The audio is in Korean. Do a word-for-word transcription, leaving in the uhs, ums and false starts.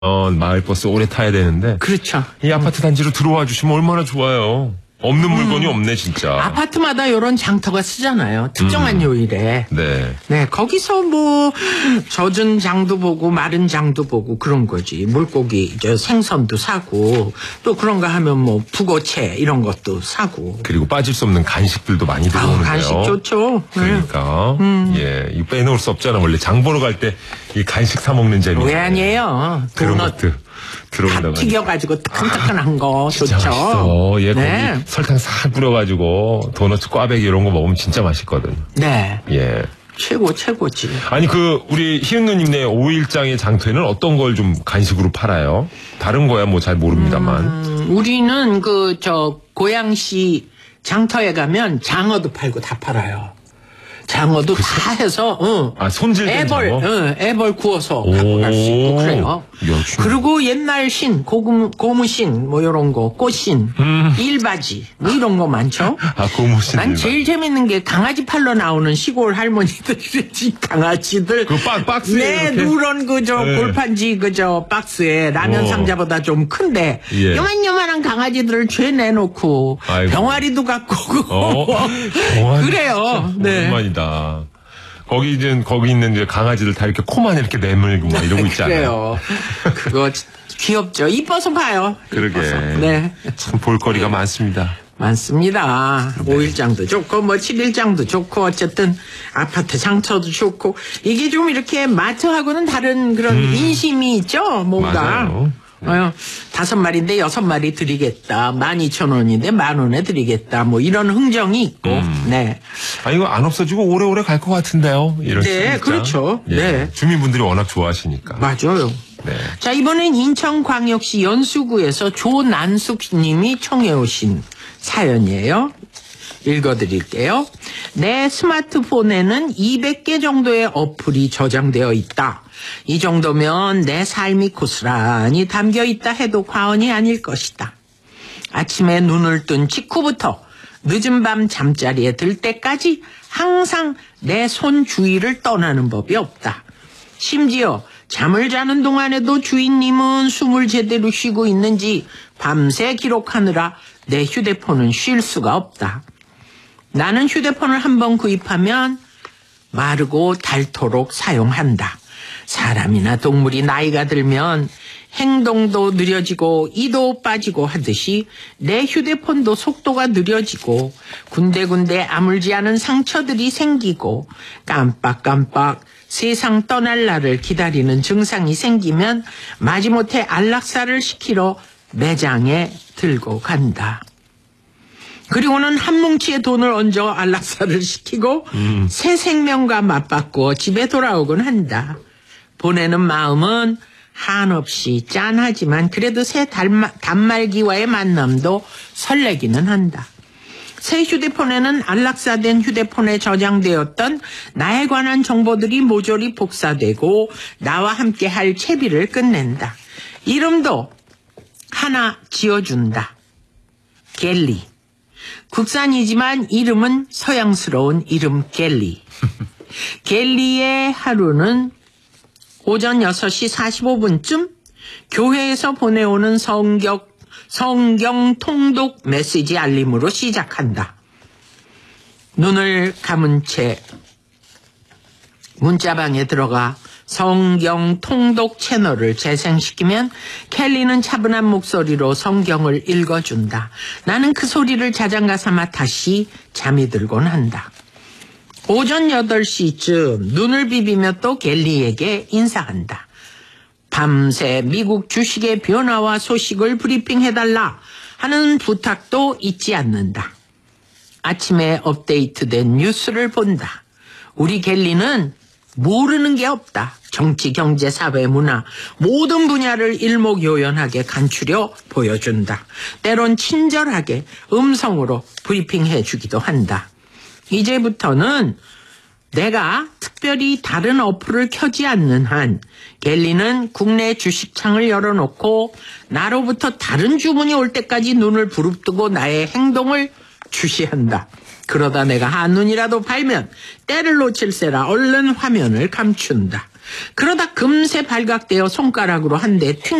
어, 마을버스 오래 타야 되는데. 그렇죠. 이 아파트 단지로 들어와 주시면 얼마나 좋아요. 없는 물건이 음. 없네, 진짜. 아파트마다 이런 장터가 쓰잖아요. 특정한 음. 요일에. 네. 네, 거기서 뭐, 젖은 장도 보고, 마른 장도 보고, 그런 거지. 물고기, 저 생선도 사고, 또 그런가 하면 뭐, 북어채, 이런 것도 사고. 그리고 빠질 수 없는 간식들도 많이 들어오는데요. 아, 간식 좋죠. 그러니까. 음. 예, 이거 빼놓을 수 없잖아. 원래 장 보러 갈 때 이 간식 사먹는 재미. 왜 아니에요? 그런 도넛. 것들. 다 튀겨가지고 따끈따끈한 거 진짜 좋죠. 맛있어. 예, 네. 거기 설탕 싹 뿌려가지고 도넛, 꽈배기 이런 거 먹으면 진짜 맛있거든. 네. 예. 최고 최고지. 아니 그 우리 희은 누님네 오일장의 장터에는 어떤 걸 좀 간식으로 팔아요? 다른 거야 뭐 잘 모릅니다만. 음, 우리는 그 저 고양시 장터에 가면 장어도 팔고 다 팔아요. 장어도 그 다 해서, 어. 아, 손질된 애벌, 장어? 어, 애벌 구워서 갖고 갈 수 있고, 그래요. 역시. 그리고 옛날 신, 고무, 고무신, 뭐, 요런 거, 꽃신, 음. 일바지, 뭐 이런 거 많죠? 아, 고무신. 난 일바지. 제일 재밌는 게 강아지 팔러 나오는 시골 할머니들이 집 강아지들. 그 박, 박스에. 네, 이렇게? 누런 그저 네. 골판지 그저 박스에 라면 어. 상자보다 좀 큰데, 예. 요만요만한 강아지들을 죄 내놓고, 아이고. 병아리도 갖고 오고. 어? 그래요. 네. 오랜만이다. 거기 이제 거기 있는 이제 강아지들 다 이렇게 코만 이렇게 내물고 막 이러고 있잖아요. 그래요. 그거 귀엽죠. 이뻐서 봐요. 그러게. 이뻐서. 네. 참 볼거리가 많습니다. 많습니다. 네. 오일장도 좋고 뭐 칠일장도 좋고 어쨌든 아파트 장터도 좋고 이게 좀 이렇게 마트하고는 다른 그런 음. 인심이 있죠. 뭔가. 맞아요. 어, 다섯 마리인데 여섯 마리 드리겠다. 만 이천 원인데 만 원에 드리겠다. 뭐 이런 흥정이 있고. 음. 네. 아, 이거 안 없어지고 오래오래 갈 것 같은데요. 이럴 네, 그렇죠. 예. 네. 주민분들이 워낙 좋아하시니까. 맞아요. 네. 자, 이번엔 인천광역시 연수구에서 조난숙 님이 청해 오신 사연이에요. 읽어드릴게요. 내 스마트폰에는 이백 개 정도의 어플이 저장되어 있다. 이 정도면 내 삶이 고스란히 담겨 있다 해도 과언이 아닐 것이다. 아침에 눈을 뜬 직후부터 늦은 밤 잠자리에 들 때까지 항상 내 손 주위를 떠나는 법이 없다. 심지어 잠을 자는 동안에도 주인님은 숨을 제대로 쉬고 있는지 밤새 기록하느라 내 휴대폰은 쉴 수가 없다. 나는 휴대폰을 한번 구입하면 마르고 닳도록 사용한다. 사람이나 동물이 나이가 들면 행동도 느려지고 이도 빠지고 하듯이 내 휴대폰도 속도가 느려지고 군데군데 아물지 않은 상처들이 생기고 깜빡깜빡 세상 떠날 날을 기다리는 증상이 생기면 마지못해 안락사를 시키러 매장에 들고 간다. 그리고는 한 뭉치의 돈을 얹어 안락사를 시키고 음. 새 생명과 맞바꾸어 집에 돌아오곤 한다. 보내는 마음은 한없이 짠하지만 그래도 새 단마, 단말기와의 만남도 설레기는 한다. 새 휴대폰에는 안락사된 휴대폰에 저장되었던 나에 관한 정보들이 모조리 복사되고 나와 함께 할 채비를 끝낸다. 이름도 하나 지어준다. 갤리. 국산이지만 이름은 서양스러운 이름 갤리. 갤리의 하루는 오전 여섯 시 사십오 분쯤 교회에서 보내오는 성경, 성경 통독 메시지 알림으로 시작한다. 눈을 감은 채 문자방에 들어가 성경 통독 채널을 재생시키면 켈리는 차분한 목소리로 성경을 읽어준다. 나는 그 소리를 자장가 삼아 다시 잠이 들곤 한다. 오전 여덟 시쯤 눈을 비비며 또 갤리에게 인사한다. 밤새 미국 주식의 변화와 소식을 브리핑해달라 하는 부탁도 잊지 않는다. 아침에 업데이트된 뉴스를 본다. 우리 갤리는 모르는 게 없다. 정치, 경제, 사회, 문화 모든 분야를 일목요연하게 간추려 보여준다. 때론 친절하게 음성으로 브리핑해 주기도 한다. 이제부터는 내가 특별히 다른 어플을 켜지 않는 한 갤리는 국내 주식창을 열어놓고 나로부터 다른 주문이 올 때까지 눈을 부릅뜨고 나의 행동을 주시한다. 그러다 내가 한눈이라도 팔면 때를 놓칠세라 얼른 화면을 감춘다. 그러다 금세 발각되어 손가락으로 한 대 튕